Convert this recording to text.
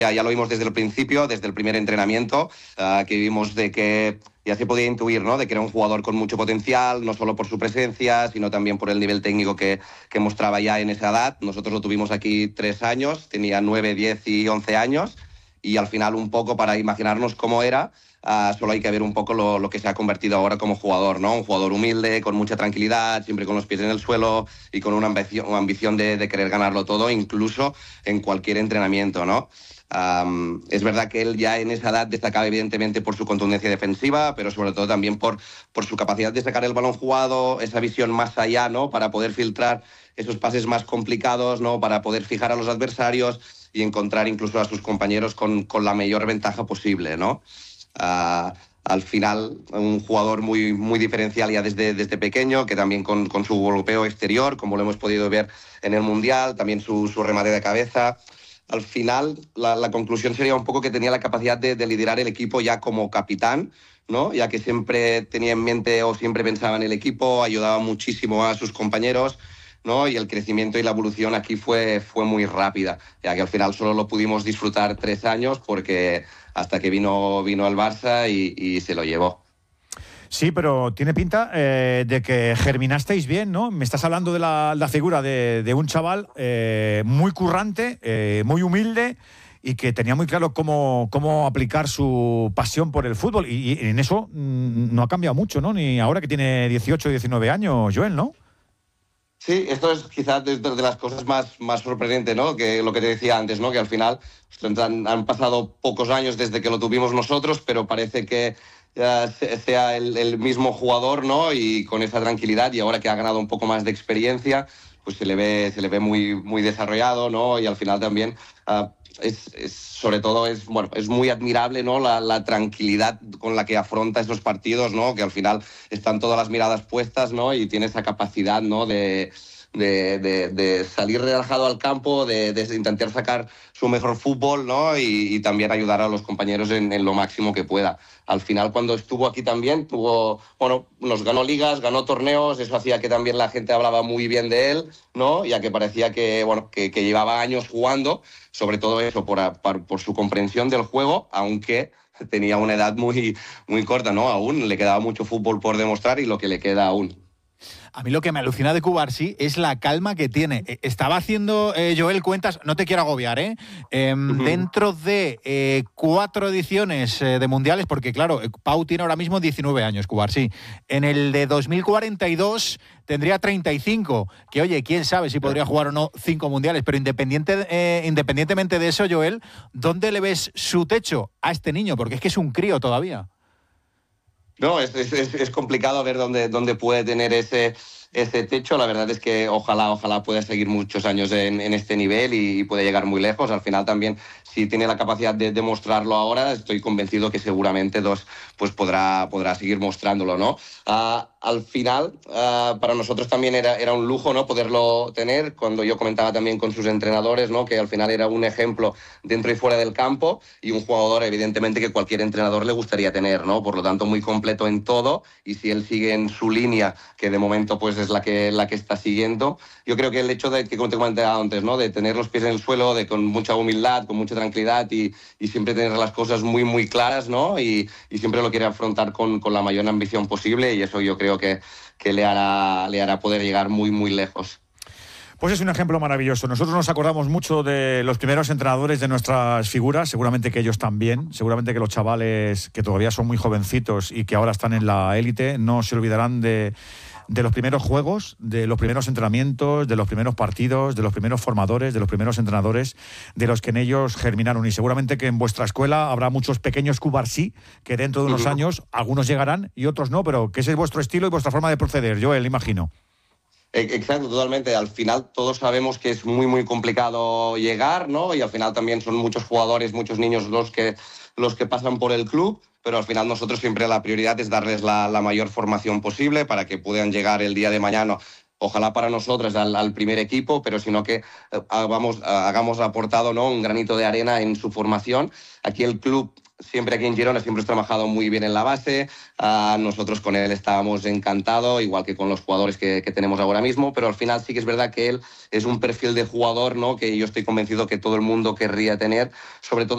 Ya lo vimos desde el principio, desde el primer entrenamiento, que vimos de que ya se podía intuir, ¿no?, de que era un jugador con mucho potencial, no solo por su presencia, sino también por el nivel técnico que mostraba ya en esa edad. Nosotros lo tuvimos aquí 3 años, tenía 9, 10 y 11 años, y al final un poco para imaginarnos cómo era, solo hay que ver un poco lo que se ha convertido ahora como jugador, ¿no? Un jugador humilde, con mucha tranquilidad, siempre con los pies en el suelo y con una ambición de querer ganarlo todo, incluso en cualquier entrenamiento, ¿no? Es verdad que él ya en esa edad destacaba evidentemente por su contundencia defensiva, pero sobre todo también por su capacidad de sacar el balón jugado, esa visión más allá, ¿no?, para poder filtrar esos pases más complicados, ¿no?, para poder fijar a los adversarios y encontrar incluso a sus compañeros con la mayor ventaja posible, ¿no? Al final, un jugador muy, muy diferencial ya desde pequeño, que también con su golpeo exterior, como lo hemos podido ver en el Mundial, también su remate de cabeza. Al final, la conclusión sería un poco que tenía la capacidad de liderar el equipo ya como capitán, ¿no?, ya que siempre tenía en mente o siempre pensaba en el equipo, ayudaba muchísimo a sus compañeros, ¿no? Y el crecimiento y la evolución aquí fue muy rápida, ya que al final solo lo pudimos disfrutar 3 años porque hasta que vino al Barça y se lo llevó. Sí, pero tiene pinta de que germinasteis bien, ¿no? Me estás hablando de la figura de un chaval muy currante, muy humilde y que tenía muy claro cómo aplicar su pasión por el fútbol. Y en eso no ha cambiado mucho, ¿no? Ni ahora que tiene 18 o 19 años, Joel, ¿no? Sí, esto es quizás de las cosas más sorprendentes, ¿no? Que lo que te decía antes, ¿no? Que al final han pasado pocos años desde que lo tuvimos nosotros, pero parece que sea el mismo jugador, ¿no? Y con esa tranquilidad, y ahora que ha ganado un poco más de experiencia, pues se le ve muy, muy desarrollado, ¿no? Y al final también sobre todo es muy admirable, ¿no?, la tranquilidad con la que afronta esos partidos, ¿no?, que al final están todas las miradas puestas, ¿no?, y tiene esa capacidad, ¿no?, de salir relajado al campo, de intentar sacar su mejor fútbol, ¿no?, y también ayudar a los compañeros en lo máximo que pueda. Al final, cuando estuvo aquí también, nos ganó ligas, ganó torneos, eso hacía que también la gente hablaba muy bien de él, ¿no?, ya que parecía que llevaba años jugando, sobre todo eso, por su comprensión del juego, aunque tenía una edad muy, muy corta, ¿no? Aún le quedaba mucho fútbol por demostrar y lo que le queda aún. A mí lo que me alucina de Cubarsí es la calma que tiene. Estaba haciendo, Joel, cuentas, no te quiero agobiar, dentro de 4 ediciones de mundiales, porque claro, Pau tiene ahora mismo 19 años, Cubarsí. En el de 2042 tendría 35, que oye, quién sabe si podría jugar o no 5 mundiales, pero independientemente de eso, Joel, ¿dónde le ves su techo a este niño? Porque es que es un crío todavía. No, es complicado ver dónde puede tener ese techo. La verdad es que ojalá pueda seguir muchos años en este nivel y pueda llegar muy lejos. Al final también, si tiene la capacidad de demostrarlo ahora, estoy convencido que seguramente pues podrá seguir mostrándolo, ¿no? Al final, para nosotros también era un lujo, ¿no?, poderlo tener. Cuando yo comentaba también con sus entrenadores, ¿no?, que al final era un ejemplo dentro y fuera del campo y un jugador, evidentemente, que cualquier entrenador le gustaría tener, ¿no? Por lo tanto, muy completo en todo, y si él sigue en su línea, que de momento pues es la que está siguiendo, yo creo que el hecho de que, como te comentaba antes, ¿no?, de tener los pies en el suelo, con mucha humildad, con mucha tranquilidad y siempre tener las cosas muy, muy claras, ¿no?, y siempre lo quiere afrontar con la mayor ambición posible, y eso yo creo que le hará poder llegar muy, muy lejos. Pues es un ejemplo maravilloso. Nosotros nos acordamos mucho de los primeros entrenadores de nuestras figuras, seguramente que ellos también, seguramente que los chavales que todavía son muy jovencitos y que ahora están en la élite no se olvidarán de los primeros juegos, de los primeros entrenamientos, de los primeros partidos, de los primeros formadores, de los primeros entrenadores, de los que en ellos germinaron. Y seguramente que en vuestra escuela habrá muchos pequeños Cubarsí que dentro de unos años algunos llegarán y otros no, pero que ese es vuestro estilo y vuestra forma de proceder, Joel, imagino. Exacto, totalmente. Al final todos sabemos que es muy, muy complicado llegar, ¿no? Y al final también son muchos jugadores, muchos niños los que pasan por el club, pero al final nosotros siempre la prioridad es darles la mayor formación posible para que puedan llegar el día de mañana, ojalá para nosotros, al primer equipo, pero sino que hagamos aportado, ¿no?, un granito de arena en su formación. Aquí el club, siempre aquí en Girona, siempre hemos trabajado muy bien en la base. Nosotros con él estábamos encantados, igual que con los jugadores que tenemos ahora mismo, pero al final sí que es verdad que él es un perfil de jugador, ¿no?, que yo estoy convencido que todo el mundo querría tener, sobre todo